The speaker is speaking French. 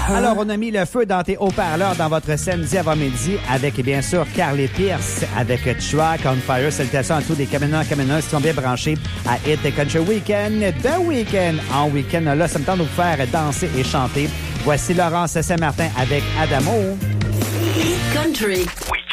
Alors, on a mis le feu dans tes haut-parleurs dans votre samedi avant-midi avec, bien sûr, Carly Pierce avec Track on Fire. Salutations à tous les camionneurs et camionneuses qui sont bien branchés à Hit Country Weekend. The Weekend en week-end. Là, ça me tente de vous faire danser et chanter. Voici Laurence Saint-Martin avec Adamo. Hit Country. Oui.